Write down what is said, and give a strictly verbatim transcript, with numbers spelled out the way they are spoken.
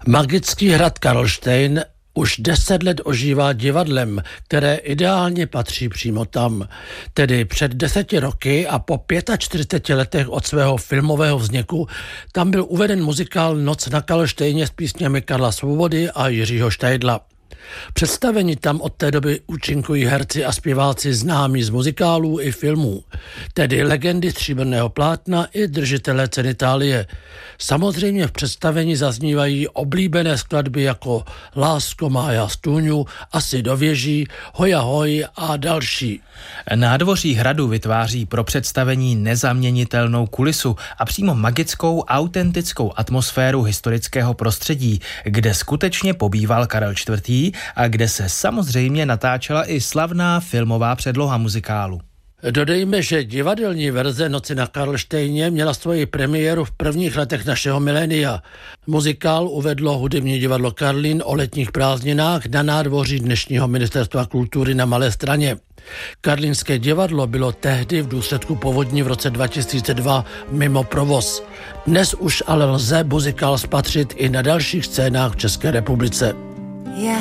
Magický hrad Karlštejn už deset let ožívá divadlem, které ideálně patří přímo tam. Tedy před deseti roky a po čtyřiceti pěti letech od svého filmového vzniku tam byl uveden muzikál Noc na Karlštejně s písněmi Karla Svobody a Jiřího Štajdla. Představení tam od té doby účinkují herci a zpěváci známí z muzikálů i filmů, tedy legendy stříbrného plátna i držitelé ceny Thálie. Samozřejmě v představení zaznívají oblíbené skladby jako Lásko má já stůňu, Asi do věží, Hoja hoj a další. Nádvoří hradu vytváří pro představení nezaměnitelnou kulisu a přímo magickou, autentickou atmosféru historického prostředí, kde skutečně pobýval Karel čtvrtý. a kde se samozřejmě natáčela i slavná filmová předloha muzikálu. Dodejme, že divadelní verze Noci na Karlštejně měla svoji premiéru v prvních letech našeho milénia. Muzikál uvedlo hudební divadlo Karlín o letních prázdninách na nádvoří dnešního Ministerstva kultury na Malé Straně. Karlínské divadlo bylo tehdy v důsledku povodní v roce dva tisíce dva mimo provoz. Dnes už ale lze muzikál spatřit i na dalších scénách v České republice.